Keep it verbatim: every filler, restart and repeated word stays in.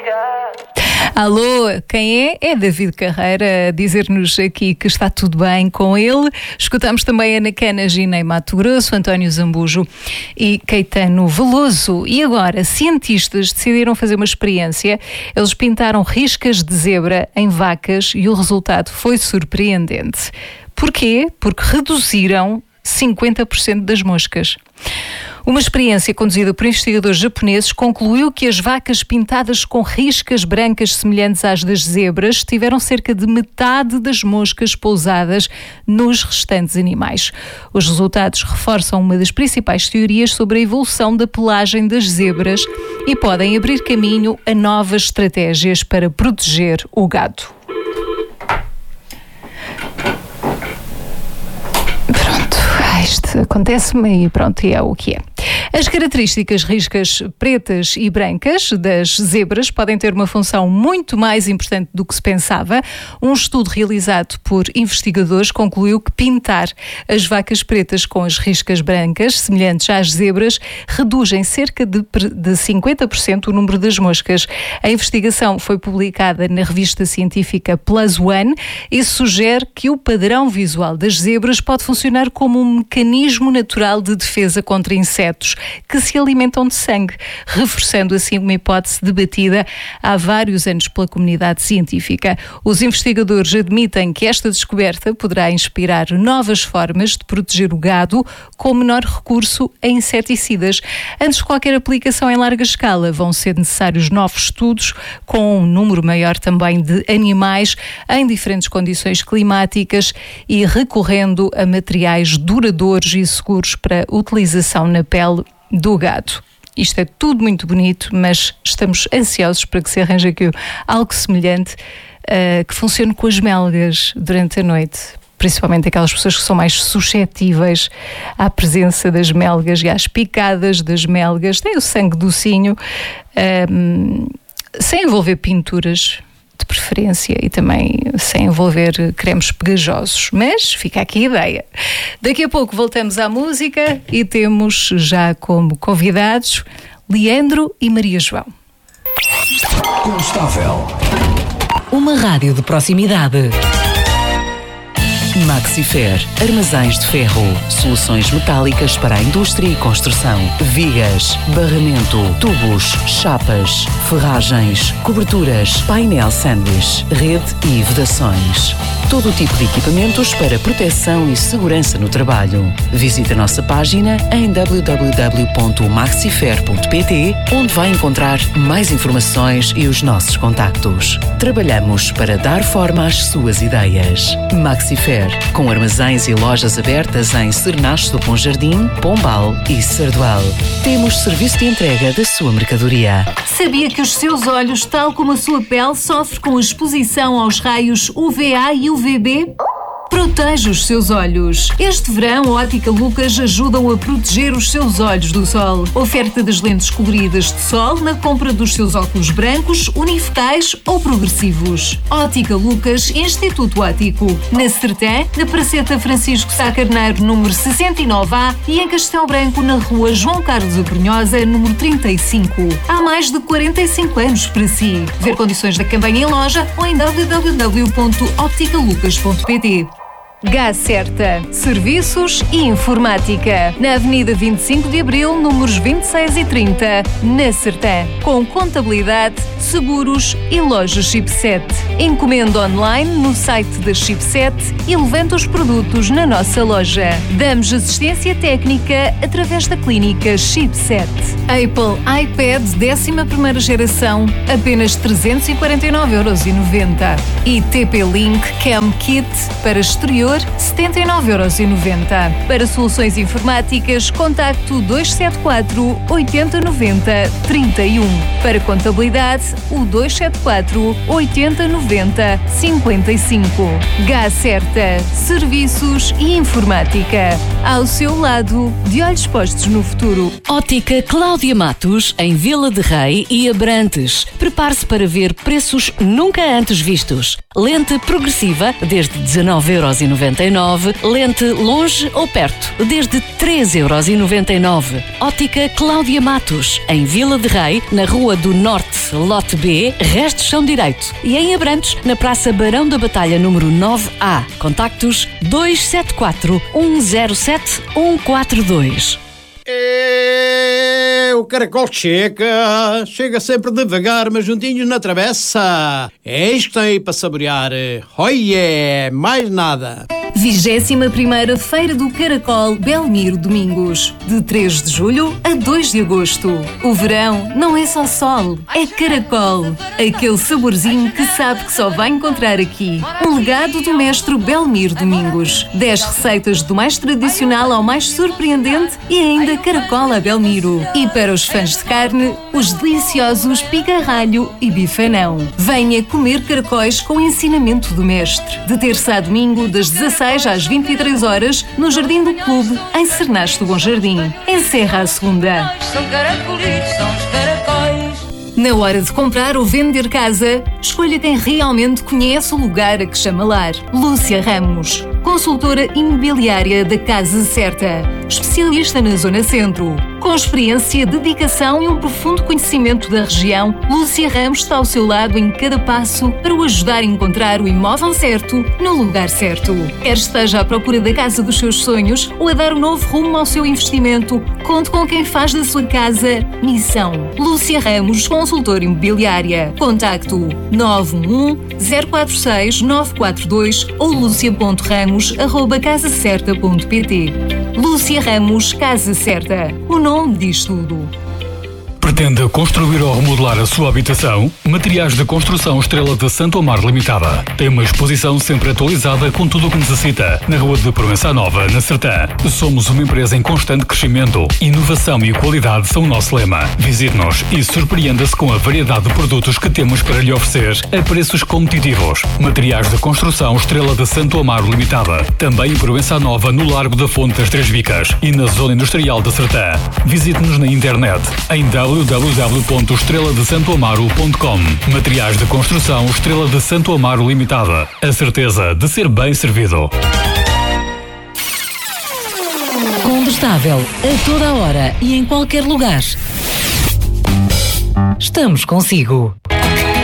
Alô, quem é? É David Carreira a dizer-nos aqui que está tudo bem com ele. Escutamos também Ana Cana, Gina em Mato Grosso, António Zambujo e Caetano Veloso. E agora, cientistas decidiram fazer uma experiência. Eles pintaram riscas de zebra em vacas e o resultado foi surpreendente. Porquê? Porque reduziram cinquenta por cento das moscas. Uma experiência conduzida por investigadores japoneses concluiu que as vacas pintadas com riscas brancas semelhantes às das zebras tiveram cerca de metade das moscas pousadas nos restantes animais. Os resultados reforçam uma das principais teorias sobre a evolução da pelagem das zebras e podem abrir caminho a novas estratégias para proteger o gado. Isto acontece-me e pronto, é o que é. As características riscas pretas e brancas das zebras podem ter uma função muito mais importante do que se pensava. Um estudo realizado por investigadores concluiu que pintar as vacas pretas com as riscas brancas, semelhantes às zebras, reduzem cerca de, de cinquenta por cento o número das moscas. A investigação foi publicada na revista científica Plus One e sugere que o padrão visual das zebras pode funcionar como um mecanismo natural de defesa contra insetos que se alimentam de sangue, reforçando assim uma hipótese debatida há vários anos pela comunidade científica. Os investigadores admitem que esta descoberta poderá inspirar novas formas de proteger o gado com menor recurso a inseticidas. Antes de qualquer aplicação em larga escala, vão ser necessários novos estudos com um número maior também de animais em diferentes condições climáticas e recorrendo a materiais duradouros e seguros para utilização na pele do gado. Isto é tudo muito bonito, mas estamos ansiosos para que se arranje aqui algo semelhante uh, que funcione com as melgas durante a noite. Principalmente aquelas pessoas que são mais suscetíveis à presença das melgas e às picadas das melgas. Tem o sangue docinho, um, sem envolver pinturas, de preferência, e também sem envolver cremes pegajosos. Mas fica aqui a ideia. Daqui a pouco voltamos à música e temos já como convidados Leandro e Maria João. Constável. Uma rádio de proximidade. Maxifer, armazéns de ferro, soluções metálicas para a indústria e construção, vigas, barramento, tubos, chapas, ferragens, coberturas, painel sanduíche, rede e vedações. Todo o tipo de equipamentos para proteção e segurança no trabalho. Visite a nossa página em w w w ponto maxifer ponto p t, onde vai encontrar mais informações e os nossos contactos. Trabalhamos para dar forma às suas ideias. Maxifer, com armazéns e lojas abertas em Cernacho do Bom Jardim, Pombal e Sardual. Temos serviço de entrega da sua mercadoria. Sabia que os seus olhos, tal como a sua pele, sofrem com a exposição aos raios U V A e U V B? Proteja os seus olhos. Este verão, a Ótica Lucas ajudam a proteger os seus olhos do sol. Oferta das lentes coloridas de sol na compra dos seus óculos brancos, unifocais ou progressivos. Ótica Lucas, Instituto Óptico. Na Sertã, na Praceta Francisco Sá Carneiro, número sessenta e nove A, e em Castelo Branco, na rua João Carlos Abrunhosa, número trinta e cinco. Há mais de quarenta e cinco anos para si. Ver condições da campanha em loja ou em w w w ponto óptica lucas ponto p t. Gacerta, Serviços e Informática, na Avenida vinte e cinco de Abril, números vinte e seis e trinta, na Sertã, com contabilidade, seguros e loja Chipset. Encomenda online no site da Chipset e levanta os produtos na nossa loja. Damos assistência técnica através da clínica Chipset. Apple iPad décima primeira geração, apenas trezentos e quarenta e nove euros e noventa. E T P-Link Cam Kit para exterior, setenta e nove euros e noventa. Para soluções informáticas, contacto dois sete quatro, oito zero nove zero, três um. Para contabilidade, o dois sete quatro, oito zero nove zero, cinco cinco. Gacerta, Serviços e Informática. Ao seu lado, de olhos postos no futuro. Ótica Cláudia Matos, em Vila de Rei e Abrantes. Prepare-se para ver preços nunca antes vistos. Lente progressiva, desde dezanove euros e noventa e nove. Lente longe ou perto, desde treze euros e noventa e nove. Ótica Cláudia Matos, em Vila de Rei, na Rua do Norte, Lote B, Restos São Direito. E em Abrantes, na Praça Barão da Batalha, número nove A. Contactos dois sete quatro, um zero sete, um quatro dois. É, o caracol chega, chega sempre devagar, mas juntinhos na travessa. É isto que tem aí para saborear. Oiê, mais nada. vigésima primeira Feira do Caracol Belmiro Domingos, de três de julho a dois de agosto. O verão não é só sol, é caracol. Aquele saborzinho que sabe que só vai encontrar aqui. Um legado do mestre Belmiro Domingos. dez receitas do mais tradicional ao mais surpreendente e ainda caracol a Belmiro. E para os fãs de carne, os deliciosos picarralho e bifanão. Venha comer caracóis com ensinamento do mestre. De terça a domingo, das dezasseis às vinte e três horas, no Jardim do Clube, em Cernache do Bom Jardim. Encerra a segunda. São caracolitos, são os caracóis. Na hora de comprar ou vender casa, escolha quem realmente conhece o lugar a que chama lar. Lúcia Ramos, consultora imobiliária da Casa Certa, especialista na Zona Centro. Com experiência, dedicação e um profundo conhecimento da região, Lúcia Ramos está ao seu lado em cada passo para o ajudar a encontrar o imóvel certo no lugar certo. Quer esteja à procura da casa dos seus sonhos ou a dar um novo rumo ao seu investimento, conte com quem faz da sua casa missão. Lúcia Ramos, consultora imobiliária. Contacto nove um um, zero quatro seis, nove quatro dois ou lucia ponto ramos arroba casa certa ponto pt. Lúcia Ramos, Casa Certa. O nome diz tudo. Pretende construir ou remodelar a sua habitação? Materiais de Construção Estrela de Santo Amaro Limitada. Tem uma exposição sempre atualizada com tudo o que necessita. Na Rua de Provença Nova, na Sertã. Somos uma empresa em constante crescimento. Inovação e qualidade são o nosso lema. Visite-nos e surpreenda-se com a variedade de produtos que temos para lhe oferecer a preços competitivos. Materiais de Construção Estrela de Santo Amaro Limitada. Também em Provença Nova, no Largo da Fonte das Três Vicas e na Zona Industrial da Sertã. Visite-nos na internet em w w w ponto estrela de santo amaro ponto com. Materiais de Construção Estrela de Santo Amaro Limitada. A certeza de ser bem servido. Combustável a toda a hora e em qualquer lugar. Estamos consigo.